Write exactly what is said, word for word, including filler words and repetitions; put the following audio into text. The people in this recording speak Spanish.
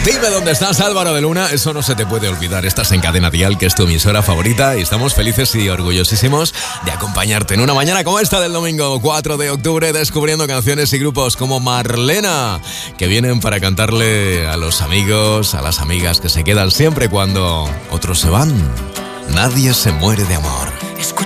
Dime dónde estás, Álvaro de Luna. Eso no se te puede olvidar. Estás en Cadena Dial, que es tu emisora favorita, y estamos felices y orgullosísimos de acompañarte en una mañana como esta del domingo cuatro de octubre, descubriendo canciones y grupos como Marlena, que vienen para cantarle a los amigos, a las amigas que se quedan siempre cuando otros se van. Nadie se muere de amor.